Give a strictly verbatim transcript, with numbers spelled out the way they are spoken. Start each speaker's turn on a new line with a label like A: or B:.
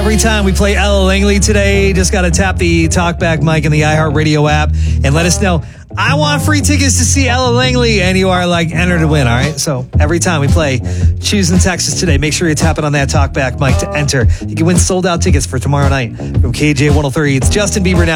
A: every time we play Ella Langley today, just got to tap the Talkback mic in the iHeartRadio app and let us know, I want free tickets to see Ella Langley, and you are like entered to win, all right? So every time we play Choosing Texas today, make sure you tap it on that Talkback mic to enter. You can win sold-out tickets for tomorrow night from K J one oh three. It's Justin Bieber now.